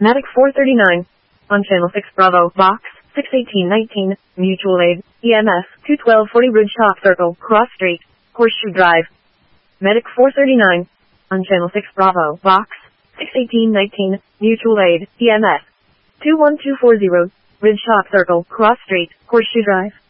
Medic 439. On Channel 6 Bravo, Box 61819, Mutual Aid, EMS 21240 Ridgetop Circle, Cross Street, Horseshoe Drive. Medic 439. On Channel 6 Bravo, Box 61819, Mutual Aid, EMS 21240, Ridgetop Circle, Cross Street, Horseshoe Drive.